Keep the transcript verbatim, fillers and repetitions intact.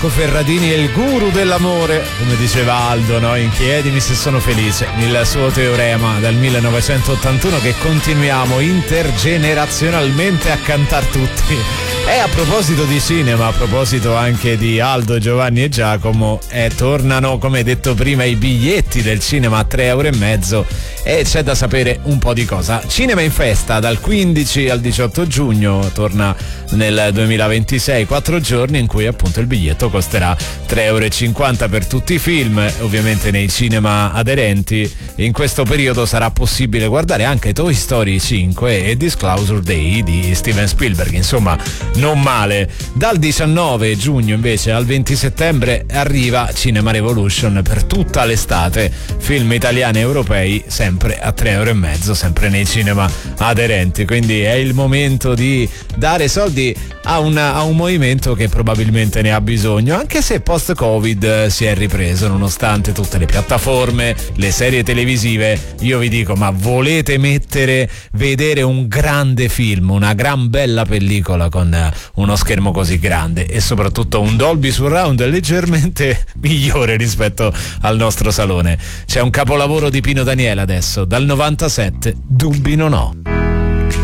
Marco Ferradini è il guru dell'amore, come diceva Aldo, no? In Chiedimi se sono felice, il suo teorema del millenovecentottantuno che continuiamo intergenerazionalmente a cantare tutti. E a proposito di cinema, a proposito anche di Aldo, Giovanni e Giacomo, eh, tornano, come detto prima, i biglietti del cinema a tre euro e mezzo e c'è da sapere un po' di cosa. Cinema in festa dal quindici al diciotto giugno, torna nel duemilaventisei, quattro giorni in cui appunto il biglietto costerà tre euro e cinquanta per tutti i film, ovviamente nei cinema aderenti. In questo periodo sarà possibile guardare anche Toy Story cinque e Disclosure Day di Steven Spielberg, insomma non male. Dal diciannove giugno invece al venti settembre arriva Cinema Revolution per tutta l'estate, film italiani e europei sempre a tre euro e mezzo, sempre nei cinema aderenti, quindi è il momento di dare soldi a, una, a un movimento che probabilmente ne ha bisogno, anche se post Covid si è ripreso nonostante tutte le piattaforme, le serie televisive. Io vi dico, ma volete mettere, vedere un grande film, una gran bella pellicola con uno schermo così grande e soprattutto un Dolby Surround leggermente migliore rispetto al nostro salone? C'è un capolavoro di Pino Daniele adesso, dal novantasette, Dubbi non ho.